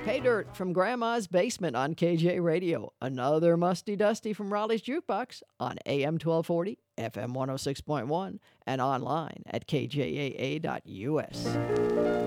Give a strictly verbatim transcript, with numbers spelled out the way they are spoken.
Pay Dirt from Grandma's Basement on K J Radio. Another Musty Dusty from Raleigh's Jukebox on A M twelve forty, F M one oh six point one, and online at K J A A dot U S.